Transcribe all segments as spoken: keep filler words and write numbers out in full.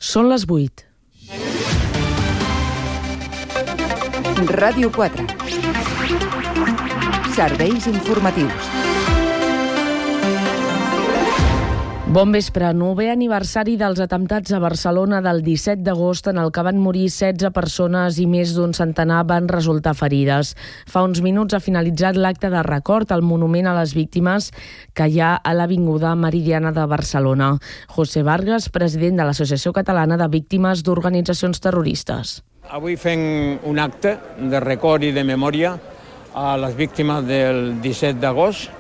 Són les vuit. Ràdio quatre. Serveis informatius. Bon vespre. Novè aniversari dels atemptats a Barcelona del disset d'agost, en el que van morir setze persones i més d'un centenar van resultar ferides. Fa uns minuts ha finalitzat l'acte de record al monument a les víctimes que hi ha a l'Avinguda Meridiana de Barcelona. José Vargas, president de l'Associació Catalana de Víctimes d'Organitzacions Terroristes. Avui fem un acte de record i de memòria a les víctimes del disset d'agost.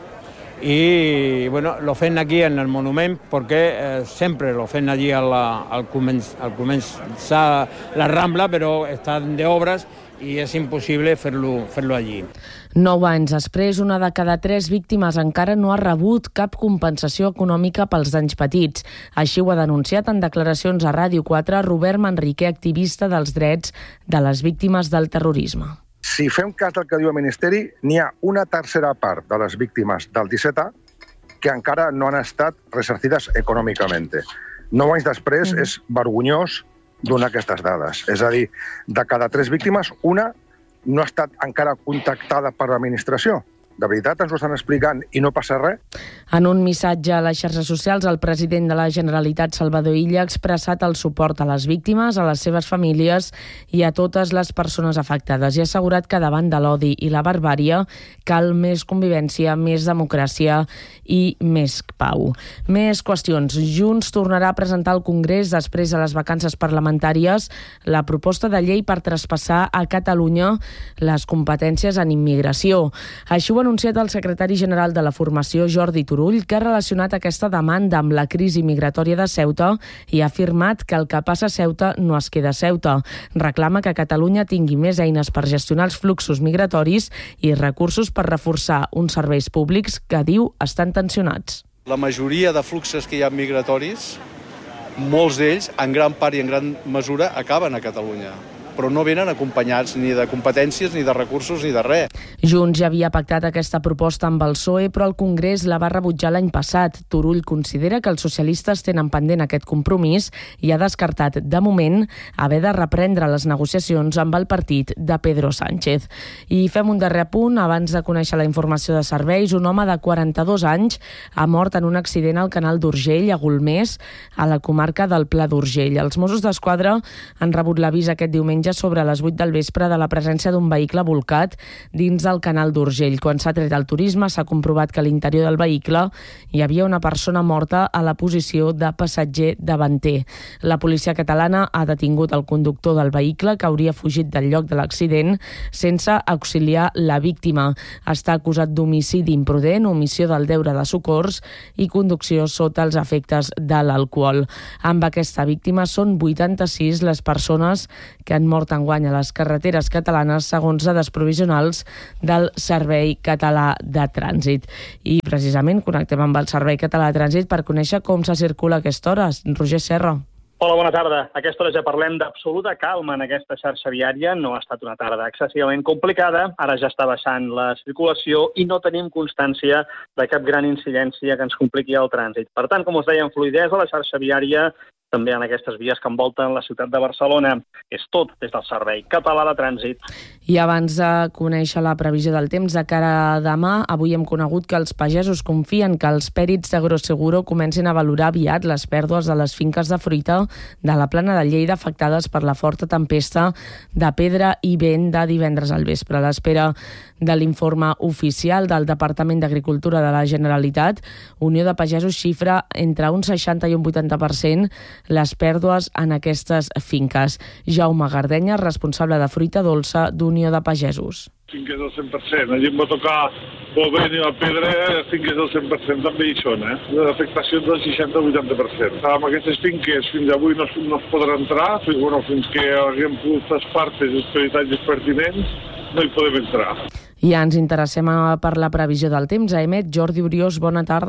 Y bueno, lo fem aquí en el monument perquè eh, sempre lo fem allí al, al, començ, al començar la Rambla, però estan d'obres i és impossible fer-lo fer-lo allí. Nou anys després, una de cada tres víctimes encara no ha rebut cap compensació econòmica pels danys patits. Així ho ha denunciat en declaracions a Ràdio quatre Robert Manrique, activista dels drets de les víctimes del terrorisme. Si fem cas del que diu el Ministeri, n'hi ha una tercera part de les víctimes del disset A que encara no han estat ressarcides econòmicament. Nou anys després mm. és vergonyós donar aquestes dades. És a dir, de cada tres víctimes, una no ha estat encara contactada per l'administració. De veritat ens ho estan explicant i no passa res? En un missatge a les xarxes socials, el president de la Generalitat, Salvador Illa, ha expressat el suport a les víctimes, a les seves famílies i a totes les persones afectades i ha assegurat que davant de l'odi i la barbàrie cal més convivència, més democràcia i més pau. Més qüestions. Junts tornarà a presentar al Congrés, després de les vacances parlamentàries, la proposta de llei per traspassar a Catalunya les competències en immigració. Així ho ha anunciat el secretari general de la formació, Jordi Turull, que ha relacionat aquesta demanda amb la crisi migratòria de Ceuta i ha afirmat que el que passa a Ceuta no es queda a Ceuta. Reclama que Catalunya tingui més eines per gestionar els fluxos migratoris i recursos per reforçar uns serveis públics que, diu, estan tensionats. La majoria de fluxos que hi ha migratoris, molts d'ells, en gran part i en gran mesura, acaben a Catalunya, però no venen acompanyats ni de competències, ni de recursos, ni de res. Junts ja havia pactat aquesta proposta amb el P S O E, però el Congrés la va rebutjar l'any passat. Turull considera que els socialistes tenen pendent aquest compromís i ha descartat, de moment, haver de reprendre les negociacions amb el partit de Pedro Sánchez. I fem un darrer apunt. Abans de conèixer la informació de serveis, un home de quaranta-dos anys ha mort en un accident al canal d'Urgell, a Golmés, a la comarca del Pla d'Urgell. Els Mossos d'Esquadra han rebut l'avís aquest diumenge sobre les vuit del vespre de la presència d'un vehicle bolcat dins del canal d'Urgell. Quan s'ha tret el turisme s'ha comprovat que a l'interior del vehicle hi havia una persona morta a la posició de passatger davanter. La policia catalana ha detingut el conductor del vehicle, que hauria fugit del lloc de l'accident sense auxiliar la víctima. Està acusat d'homicidi imprudent, omissió del deure de socors i conducció sota els efectes de l'alcohol. Amb aquesta víctima són vuitanta-sis les persones que han mort enguany a les carreteres catalanes, segons dades provisionals del Servei Català de Trànsit. I precisament connectem amb el Servei Català de Trànsit per conèixer com se circula a aquesta hora. Roger Serra. Hola, bona tarda. A aquesta hora ja parlem d'absoluta calma en aquesta xarxa viària. No ha estat una tarda excessivament complicada. Ara ja està baixant la circulació i no tenim constància de cap gran incidència que ens compliqui el trànsit. Per tant, com us deia, fluïdesa a la xarxa viària, també en aquestes vies que envolten la ciutat de Barcelona. És tot des del Servei Català de Trànsit. I abans de conèixer la previsió del temps de cara a demà, avui hem conegut que els pagesos confien que els pèrits d'Agroseguro comencin a valorar aviat les pèrdues de les finques de fruita de la Plana de Lleida afectades per la forta tempesta de pedra i vent de divendres al vespre. A l'espera de l'informe oficial del Departament d'Agricultura de la Generalitat, Unió de Pagesos xifra entre un seixanta i un vuitanta per cent les pèrdues en aquestes finques. Jaume Gardenya, responsable de fruita dolça d'Unió de Pagesos. Finques del cent per cent. Allí em va tocar el vent i la pedra, finques del cent per cent també hi són, eh? Les afectacions del seixanta a vuitanta per cent. Amb aquestes finques fins avui no, no es podrà entrar, fins, bueno, fins que haguem pogut les partes, els peritatges pertinents, no hi podem entrar. I ja ens interessem per la previsió del temps. A Emet, Jordi Oriós, bona tarda.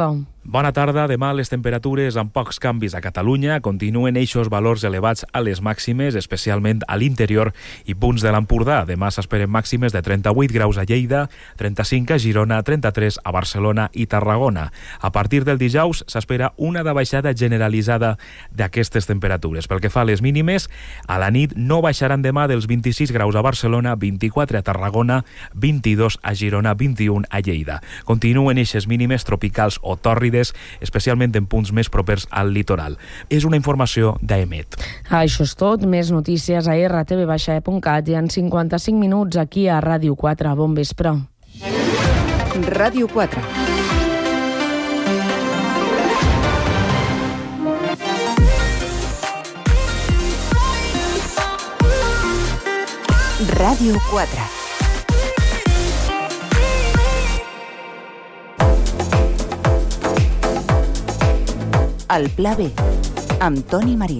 Bona tarda. Demà les temperatures amb pocs canvis a Catalunya continuen eixos valors elevats a les màximes, especialment a l'interior i punts de l'Empordà. Demà s'esperen màximes de trenta-vuit graus a Lleida, trenta-cinc a Girona, trenta-tres a Barcelona i Tarragona. A partir del dijous s'espera una baixada generalitzada d'aquestes temperatures. Pel que fa a les mínimes, a la nit no baixaran demà dels vint-i-sis graus a Barcelona, vint-i-quatre a Tarragona, vint-i-dos a Girona, vint-i-un a Lleida. Continuen eixes mínimes tropicals o tòrrides, especialment en punts més propers al litoral. És una informació d'Aemet. Això és tot. Més notícies a erre te ve baixa e punt cat i en cinquanta-cinc minuts aquí a Ràdio quatre. Bon vespre. Ràdio quatre. Ràdio quatre. El Pla B, amb Toni Marín.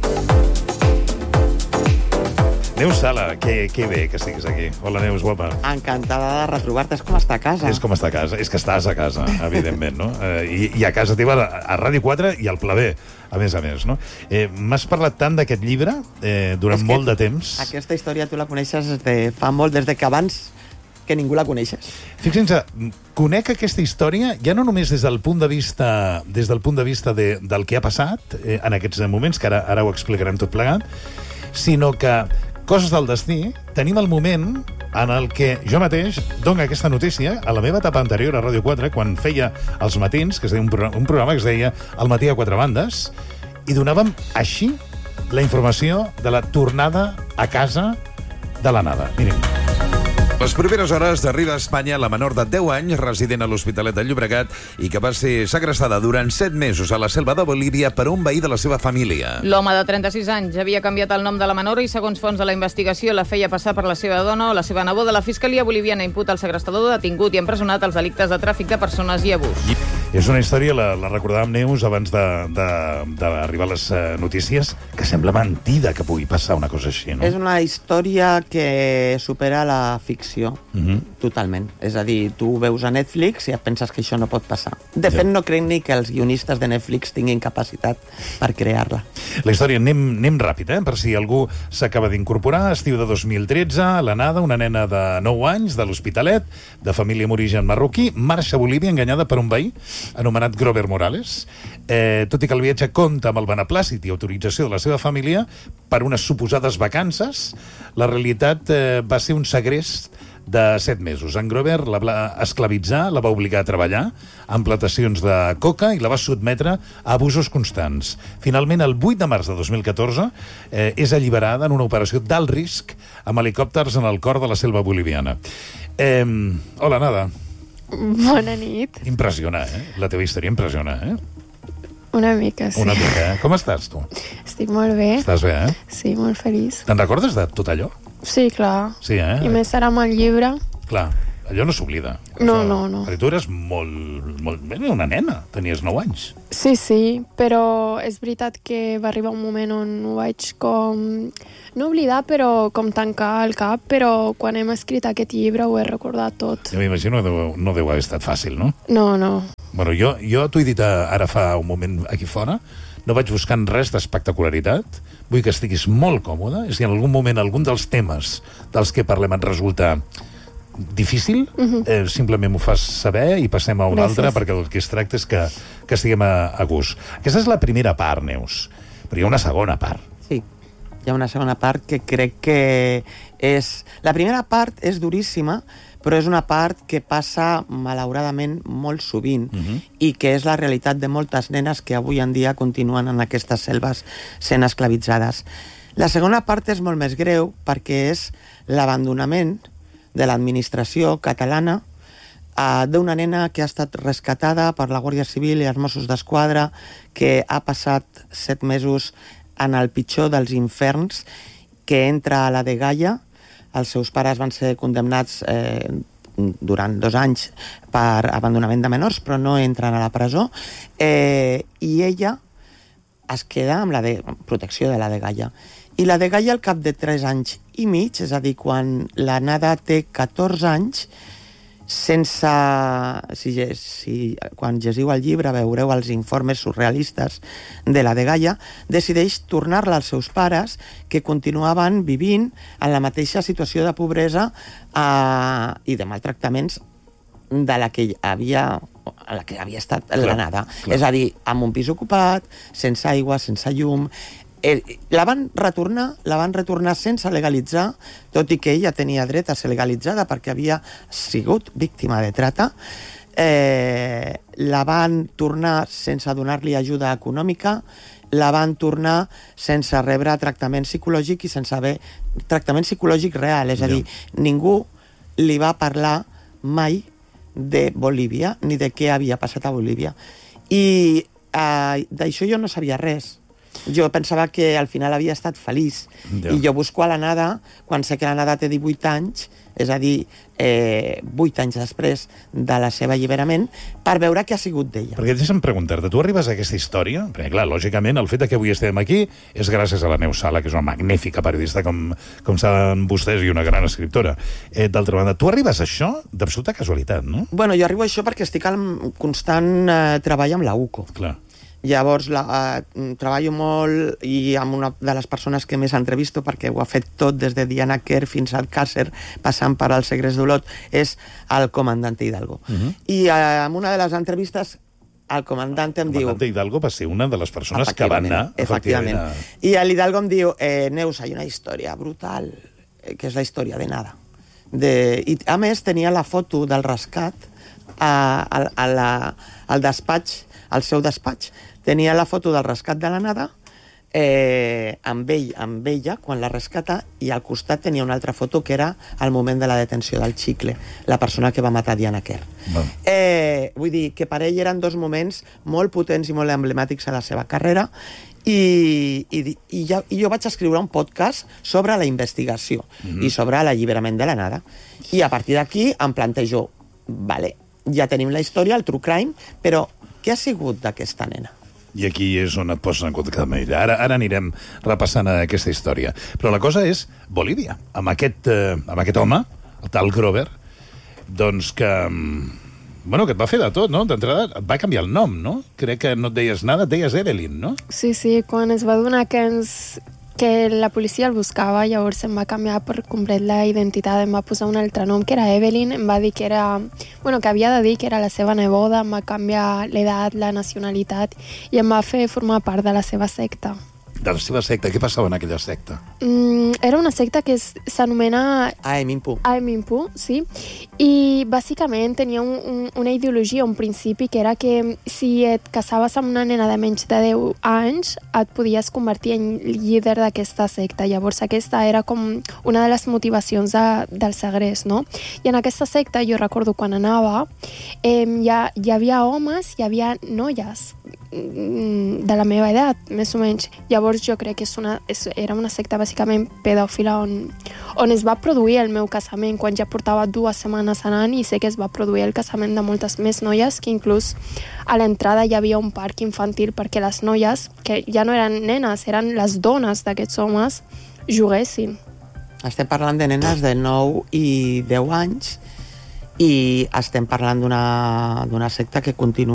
Neus Sala, que, que bé que estiguis aquí. Hola, Neus, guapa. Encantada de retrobar-te. És com estar a casa. És com estar a casa. És que estàs a casa, evidentment, no? Eh, i, I a casa teva, a Ràdio quatre i al Pla B, a més a més, no? Eh, M'has parlat tant d'aquest llibre eh, durant molt de temps. Aquesta història tu la coneixes des de fa molt, des de que abans que ningú la coneixes. Fixin-se, conec aquesta història ja no només des del punt de vista des del punt de vista de, del que ha passat eh, en aquests moments, que ara, ara ho explicarem tot plegat, sinó que, coses del destí, tenim el moment en el que jo mateix dono aquesta notícia a la meva etapa anterior a Ràdio quatre, quan feia els matins, que es deia un, programa, un programa que es deia El matí a quatre bandes, i donàvem així la informació de la tornada a casa de l'Anada. Miren. Les properes hores arriba a Espanya la menor de deu anys, resident a l'Hospitalet de Llobregat i que va ser segrestada durant set mesos a la selva de Bolívia per un veí de la seva família. L'home de trenta-sis anys havia canviat el nom de la menor i, segons fonts de la investigació, la feia passar per la seva dona o la seva neboda. La Fiscalia boliviana imputa el segrestador detingut i empresonat als delictes de tràfic de persones i abús. És una història, la, la recordàvem, Neus, abans d'arribar a les uh, notícies, que sembla mentida que pugui passar una cosa així, no? És una història que supera la ficció, uh-huh. totalment. És a dir, tu veus a Netflix i et penses que això no pot passar. De fet, no crec ni que els guionistes de Netflix tinguin capacitat per crear-la. La història, anem, anem ràpid, eh? Per si algú s'acaba d'incorporar. Estiu de dos mil tretze, l'Anada, una nena de nou anys, de l'Hospitalet, de família amb origen marroquí, marxa a Bolívia enganyada per un veí anomenat Grover Morales. Eh, tot i que el viatge compta amb el beneplàcit i autorització de la seva família per unes suposades vacances, la realitat eh, va ser un segrest de set mesos. En Grover la va esclavitzar, la va obligar a treballar en plantacions de coca i la va sotmetre a abusos constants. Finalment, el vuit de març de dos mil catorze, eh, és alliberada en una operació d'alt risc amb helicòpters en el cor de la selva boliviana. Eh, hola, Nada. Bona nit. Impressiona, eh? La teva història impressiona, eh? Una mica, sí. Una mica, eh? Com estàs, tu? Estic molt bé. Estàs bé, eh? Sí, molt feliç. Te'n recordes de tot allò? Sí, clar. Sí, eh? I més ara amb el llibre. Clar, allò no s'oblida. No, no, no. Perquè tu eres molt, molt... una nena, tenies nou anys. Sí, sí, però és veritat que va arribar un moment on ho vaig com... no oblidar, però com tancar el cap, però quan hem escrit aquest llibre ho he recordat tot. Jo m'imagino que no, no deu haver estat fàcil, no? No, no. Bueno, jo, jo t'ho he dit ara fa un moment aquí fora, no vaig buscant res d'espectacularitat, vull que estiguis molt còmode, i si en algun moment algun dels temes dels que parlem et resulta difícil, uh-huh. eh, simplement m'ho fas saber i passem a un Gràcies. altre, perquè el que es tracta és que, que estiguem a, a gust. Aquesta és la primera part, Neus, però hi ha una segona part. Sí, hi ha una segona part que crec que és... La primera part és duríssima, però és una part que passa, malauradament, molt sovint, uh-huh. i que és la realitat de moltes nenes que avui en dia continuen en aquestes selves sent esclavitzades. La segona part és molt més greu perquè és l'abandonament de l'administració catalana eh, d'una nena que ha estat rescatada per la Guàrdia Civil i els Mossos d'Esquadra, que ha passat set mesos en el pitjor dels inferns, que entra a la Dgaia. Els seus pares van ser condemnats eh, durant dos anys per abandonament de menors, però no entren a la presó, eh, i ella es queda amb la de, protecció de la Dgaia. I la Dgaia, al cap de tres anys i mig, és a dir, quan la Nada té catorze anys, sense... Si, si, quan llegiu el llibre veureu els informes surrealistes de la Degalla, decideix tornar-la als seus pares, que continuaven vivint en la mateixa situació de pobresa eh, i de maltractaments de la que havia, a la que havia estat clar, l'anada. Clar. És a dir, amb un pis ocupat, sense aigua, sense llum... La van retornar, la van retornar sense legalitzar, tot i que ella tenia dret a ser legalitzada perquè havia sigut víctima de trata. Eh, la van tornar sense donar-li ajuda econòmica, la van tornar sense rebre tractament psicològic i sense haver tractament psicològic real. És a dir, ningú li va parlar mai de Bolívia ni de què havia passat a Bolívia. I eh, d'això jo no sabia res. Jo pensava que al final havia estat feliç. Ja. I jo busco a la Nada, quan sé que la Nada té divuit anys, és a dir, eh, vuit anys després de la seva alliberament, per veure què ha sigut d'ella. Perquè deixa'm preguntar-te, tu arribes a aquesta història? Perquè, clar, lògicament, el fet que avui estem aquí és gràcies a la Neus Sala, que és una magnífica periodista, com, com saben vostès, i una gran escriptora. Eh, D'altra banda, tu arribes a això d'absoluta casualitat, no? Bueno, jo arribo a això perquè estic en constant eh, treball amb la U C O. Clar. Llavors, la, eh, treballo molt i amb una de les persones que més entrevisto, perquè ho ha fet tot, des de Diana Kerr fins al Càcer, passant per al Segrest d'Olot, és el comandante Hidalgo. Uh -huh. I eh, en una de les entrevistes, el comandante em el diu... El comandante Hidalgo va ser una de les persones que van anar... Efectivament. A... I l'Hidalgo em diu, eh, Neus, hi ha una història brutal, eh, que és la història de Nada. De... I, a més, tenia la foto del rescat a, a, a la, al despatx, al seu despatx. Tenia la foto del rescat de la Nada eh, amb, ell, amb ella quan la rescata, i al costat tenia una altra foto que era el moment de la detenció del Chicle, la persona que va matar Diana Kerr. Bueno. Eh, vull dir que per ell eren dos moments molt potents i molt emblemàtics a la seva carrera, i, i, i, ja, i jo vaig escriure un podcast sobre la investigació mm-hmm. i sobre l'alliberament de la Nada. I a partir d'aquí em plantejo, vale, ja tenim la història, el true crime, però què ha sigut d'aquesta nena? I aquí és on et poses en compte cada manera. Ara, ara anirem repassant aquesta història. Però la cosa és Bolívia, amb aquest, eh, amb aquest home, el tal Grover, doncs que... Bueno, que et va fer de tot, no? D'entrada et va canviar el nom, no? Crec que no et deies nada, et deies Evelyn, no? Sí, sí, quan es va adonar que ens... que la policia el buscava, llavors em va canviar per complet la identitat, em va posar un altre nom, que era Evelyn, em va dir que era... Bueno, que havia de dir que era la seva neboda, em va canviar l'edat, la nacionalitat, i em va fer formar part de la seva secta. De la seva secta? Què passava en aquella secta? Mm, era una secta que s'anomena... Aemimpu. Aemimpu, sí. I bàsicament tenia un, un, una ideologia, un principi, que era que si et casaves amb una nena de menys de deu anys, et podies convertir en líder d'aquesta secta. Llavors aquesta era com una de les motivacions de, del segrest, no? I en aquesta secta, jo recordo quan anava, eh, hi, ha, hi havia homes, hi havia noies de la meva edat, més o menys. Llavors jo crec que és una, és, era una secta bàsicament pedòfila on, on es va produir el meu casament quan ja portava dues setmanes anant, i sé que es va produir el casament de moltes més noies, que inclús a l'entrada hi havia un parc infantil perquè les noies, que ja no eren nenes, eren les dones d'aquests homes, juguessin. Estem parlant de nenes de nou i deu anys i estem parlant d'una, d'una secta que continua